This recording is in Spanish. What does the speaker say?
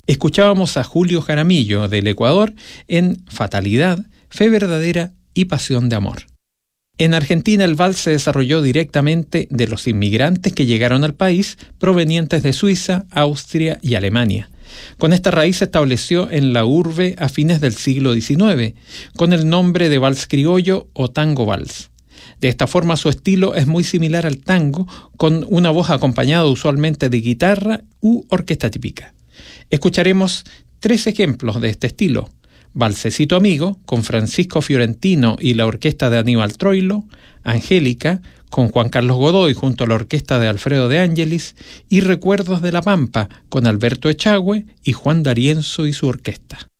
Escuchábamos a Julio Jaramillo del Ecuador en Fatalidad, Fe Verdadera y Pasión de Amor. En Argentina el vals se desarrolló directamente de los inmigrantes que llegaron al país provenientes de Suiza, Austria y Alemania. Con esta raíz se estableció en la urbe a fines del siglo XIX, con el nombre de vals criollo o tango vals. De esta forma su estilo es muy similar al tango, con una voz acompañada usualmente de guitarra u orquesta típica. Escucharemos 3 ejemplos de este estilo: Valsecito Amigo, con Francisco Fiorentino y la orquesta de Aníbal Troilo; Angélica, con Juan Carlos Godoy junto a la orquesta de Alfredo de Ángelis; y Recuerdos de la Pampa, con Alberto Echagüe y Juan D'Arienzo y su orquesta.